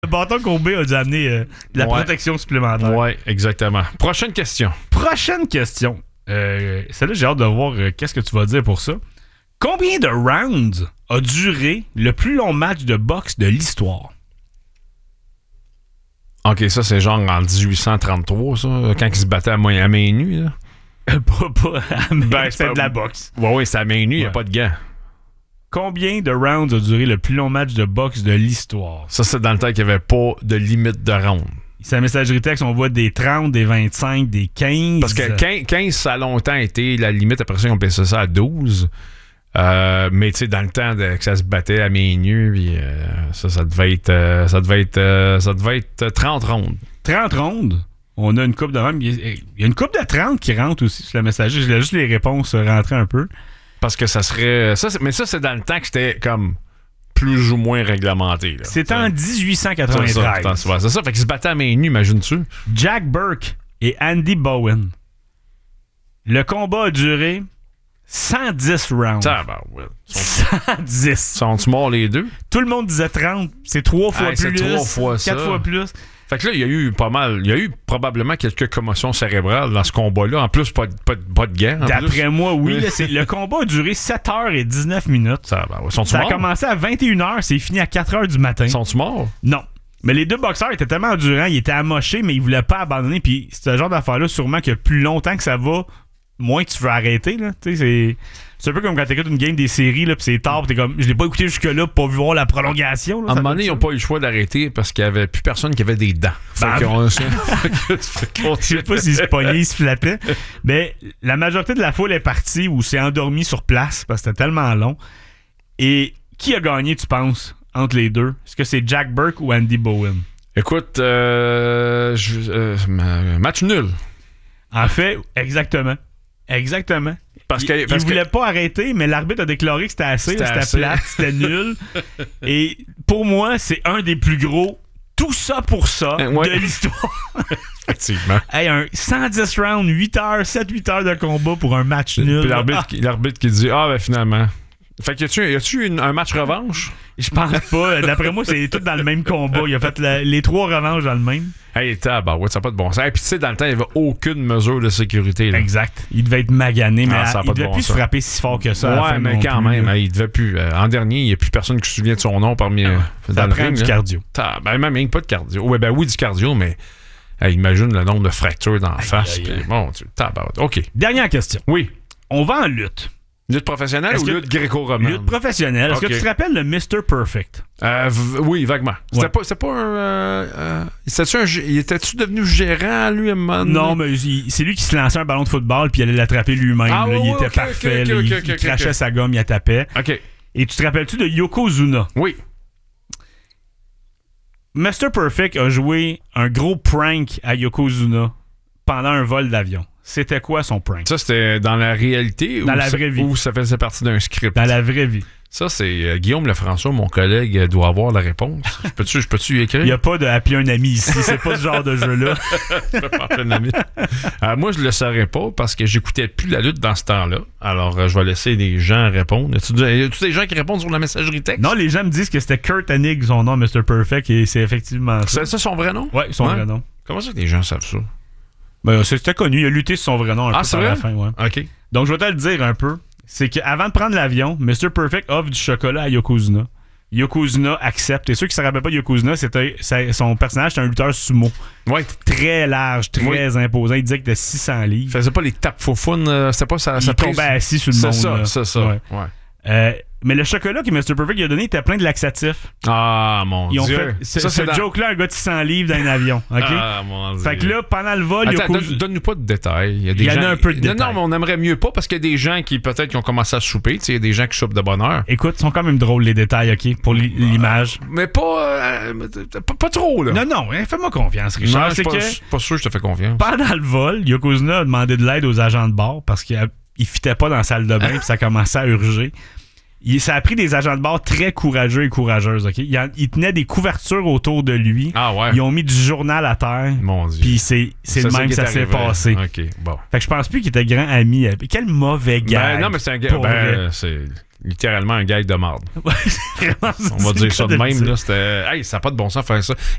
Le bâton courbé a dû amener de la protection supplémentaire. Ouais, exactement. Prochaine question. Prochaine question. Celle-là, j'ai hâte de voir qu'est-ce que tu vas dire pour ça. Combien de rounds a duré le plus long match de boxe de l'histoire? OK, ça, c'est genre en 1833, ça, quand ils se battaient à main nue, là. C'était de la boxe. Oui, c'est à main nue, il n'y a pas de gants. Combien de rounds a duré le plus long match de boxe de l'histoire? Ça, c'est dans le temps qu'il n'y avait pas de limite de round. C'est la messagerie texte, on voit des 30, des 25, des 15. Parce que 15, ça a longtemps été la limite. Après ça, on passait ça à 12. Mais tu sais, dans le temps que ça se battait à main nue, puis ça devait être 30 rondes. 30 rondes? On a une coupe de rounds. Il y a une coupe de 30 qui rentre aussi sur la messagerie. Je laisse juste les réponses rentrer un peu. Parce que ça serait... mais ça, c'est dans le temps que c'était comme plus ou moins réglementé. C'était en 1893. C'est ça, fait qu'ils se battaient à main nue, imagines-tu? Jack Burke et Andy Bowen. Le combat a duré 110 rounds. Ah, ben, ouais. 110. Sont-ils morts les deux? Tout le monde disait 30. C'est 3 fois plus. C'est 3 fois 4 fois plus. Fait que là, il y a eu pas mal. Il y a eu probablement quelques commotions cérébrales dans ce combat-là. En plus, pas de gants. D'après moi, oui. Là, le combat a duré 7h19. Ça a commencé à 21h, c'est fini à 4h du matin. Sont-ils morts? Non. Mais les deux boxeurs étaient tellement endurants, ils étaient amochés, mais ils voulaient pas abandonner. Puis c'est ce genre d'affaire-là, sûrement que plus longtemps que ça va, moins tu veux arrêter. Là. C'est un peu comme quand t'écoutes une game des séries, là, pis c'est tard, pis t'es comme, je l'ai pas écouté jusque-là pour pas voir la prolongation. Là, à un moment donné, ils n'ont pas eu le choix d'arrêter parce qu'il y avait plus personne qui avait des dents. Je sais pas s'ils se pognaient, ils se flappaient. Mais la majorité de la foule est partie ou s'est endormie sur place parce que c'était tellement long. Et qui a gagné, tu penses, entre les deux? Est-ce que c'est Jack Burke ou Andy Bowen? Écoute, match nul. En fait, exactement. Parce qu'il voulait pas arrêter, mais l'arbitre a déclaré que c'était assez. C'était plate, c'était nul. Et pour moi, c'est un des plus gros tout ça pour ça de l'histoire. Effectivement. Hey, un 110 rounds, 7-8 heures de combat pour un match nul. Puis l'arbitre qui dit ben finalement. Fait que y a-tu un match revanche? Je pense pas. D'après moi, c'est tout dans le même combat. Il a fait les 3 revanches dans le même. Hey, ça n'a pas de bon sens. Et puis tu sais, dans le temps, il n'y avait aucune mesure de sécurité. Là. Exact. Il devait être magané, mais il devait plus se frapper si fort que ça. Ouais, mais quand même, il devait plus. En dernier, il n'y a plus personne qui se souvient de son nom parmi dans le ring. Du cardio. Même pas de cardio. Oui, du cardio, mais imagine le nombre de fractures dans la face. OK. Dernière question. Oui. On va en lutte. Lutte professionnelle ou lutte gréco-romaine? Lutte professionnelle. Est-ce que tu te rappelles le Mr. Perfect? Oui, vaguement. C'était pas un... il était-tu devenu gérant, lui, à un moment donné? Non, mais c'est lui qui se lançait un ballon de football puis il allait l'attraper lui-même. Il était parfait. Il crachait sa gomme, il la tapait. OK. Et tu te rappelles-tu de Yokozuna? Oui. Mr. Perfect a joué un gros prank à Yokozuna pendant un vol d'avion. C'était quoi son prank? Ça, c'était dans la réalité dans la vraie vie. Ou ça faisait partie d'un script? Dans la vraie vie. Ça, c'est Guillaume Lefrançois, mon collègue, doit avoir la réponse. Je peux-tu y écrire? Il n'y a pas de appeler un ami ici. C'est pas ce genre de jeu-là. Je peux pas appeler un ami. Moi, je le saurais pas parce que j'écoutais plus la lutte dans ce temps-là. Alors, je vais laisser les gens répondre. Y a-tu des gens qui répondent sur la messagerie texte? Non, les gens me disent que c'était Kurt Hennig, son nom, Mr. Perfect, et c'est effectivement ça. C'est ça son vrai nom? Oui, son vrai nom. Comment ça que les gens savent ça? Ben, c'était connu. Il a lutté sur son vrai nom un peu par la fin. Ouais. OK. Donc, je vais te le dire un peu. C'est qu'avant de prendre l'avion, Mr. Perfect offre du chocolat à Yokozuna. Yokozuna accepte. Et ceux qui ne se rappellent pas de Yokozuna, son personnage, c'était un lutteur sumo. Ouais. Très large, très imposant. Il disait qu'il était 600 livres. Il faisait pas les tapes faufounes. C'était pas ça. Il tombait assis sur le monde. C'est ça. Ouais. Mais le chocolat que Mr. Perfect lui a donné était plein de laxatifs. Ah, mon Dieu. Ce joke-là, un gars de 600 livres dans un avion. Okay? Ah, mon Dieu. Fait que là, pendant le vol, donne-nous pas de détails. Il y en a un peu de détails. Non, mais on aimerait mieux pas parce qu'il y a des gens qui peut-être qui ont commencé à souper. Il y a des gens qui choupent de bonne heure. Écoute, ils sont quand même drôles les détails, OK, pour l'image. Mais pas trop, là. Non, fais-moi confiance, Richard. Non, je suis pas sûr que je te fais confiance. Pendant le vol, Yokozuna a demandé de l'aide aux agents de bord parce qu'il fitait pas dans la salle de bain puis ça commençait à urger. Ça a pris des agents de bord très courageux et courageuses. Okay? Ils tenaient des couvertures autour de lui. Ah ouais. Ils ont mis du journal à terre. Mon Dieu. Puis c'est le même que ça s'est passé. OK, bon. Fait que je pense plus qu'il était grand ami. Quel mauvais gars. Non, mais c'est un gars. C'est littéralement un gag de marde. On va dire ça de même. Là, c'était... Hey, ça n'a pas de bon sens de faire ça.